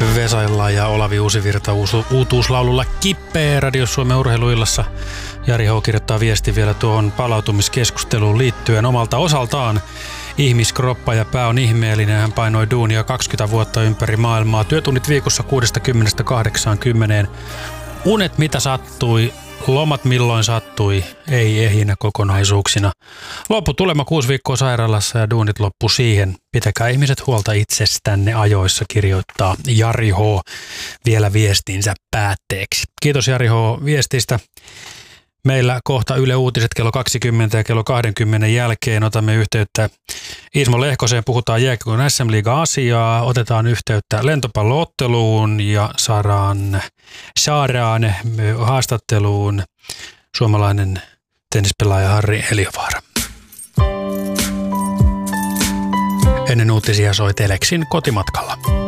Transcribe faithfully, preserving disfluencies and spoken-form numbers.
Vesailla ja Olavi Uusivirta uutuuslaululla Kippee Radio Suomen urheiluillassa. Jari H. kirjoittaa viesti vielä tuohon palautumiskeskusteluun liittyen omalta osaltaan. Ihmiskroppa ja pää on ihmeellinen. Hän painoi duunia kaksikymmentä vuotta ympäri maailmaa. Työtunnit viikossa kuudestakymmenestä kahdeksaankymmeneen. Unet mitä sattui, lomat milloin sattui, ei ehinä kokonaisuuksina. Lopputulema kuusi viikkoa sairaalassa ja duunit loppu siihen. Pitäkää ihmiset huolta itsestänne ajoissa, kirjoittaa Jari H. vielä viestinsä päätteeksi. Kiitos Jari H. viestistä. Meillä kohta Yle Uutiset kello kaksikymmentä ja kello kaksikymmentä jälkeen otamme yhteyttä Ismo Lehkoseen. Puhutaan jääkiekon S M-liiga-asiaa, otetaan yhteyttä lentopallootteluun ja saadaan, saadaan haastatteluun suomalainen tennispelaaja Harri Eliövaara. Ennen uutisia soi Telexin Kotimatkalla.